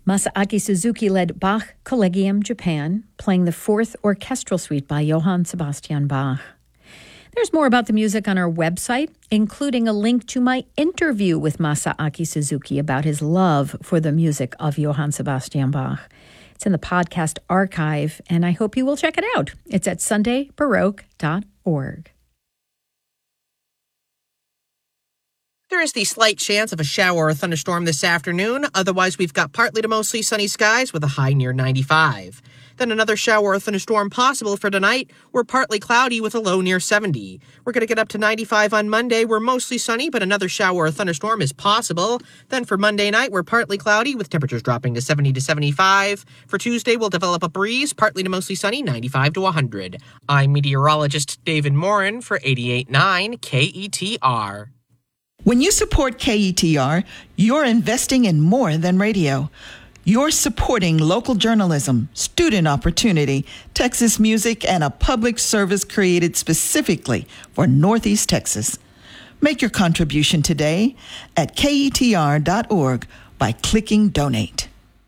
Masaaki Suzuki led Bach Collegium Japan, playing the Fourth Orchestral Suite by Johann Sebastian Bach. There's more about the music on our website, including a link to my interview with Masaaki Suzuki about his love for the music of Johann Sebastian Bach. It's in the podcast archive, and I hope you will check it out. It's at sundaybaroque.org. There is the slight chance of a shower or thunderstorm this afternoon. Otherwise, we've got partly to mostly sunny skies with a high near 95. Then another shower or thunderstorm possible for tonight. We're partly cloudy with a low near 70. We're going to get up to 95 on Monday. We're mostly sunny, but another shower or thunderstorm is possible. Then for Monday night, we're partly cloudy with temperatures dropping to 70 to 75. For Tuesday, we'll develop a breeze, partly to mostly sunny, 95 to 100. I'm meteorologist David Morin for 88.9 KETR. When you support KETR, you're investing in more than radio. You're supporting local journalism, student opportunity, Texas music, and a public service created specifically for Northeast Texas. Make your contribution today at KETR.org by clicking Donate.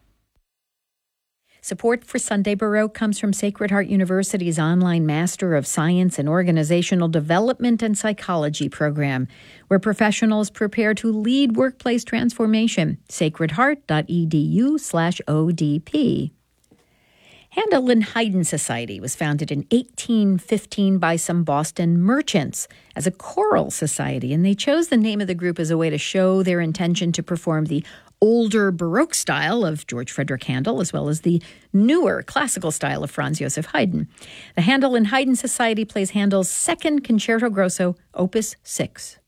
Support for Sunday Baroque comes from Sacred Heart University's online Master of Science in Organizational Development and Psychology program, where professionals prepare to lead workplace transformation. sacredheart.edu/ODP. Handel and Haydn Society was founded in 1815 by some Boston merchants as a choral society, and they chose the name of the group as a way to show their intention to perform the older Baroque style of George Frederick Handel, as well as the newer classical style of Franz Joseph Haydn. The Handel and Haydn Society plays Handel's Second Concerto Grosso, Opus 6.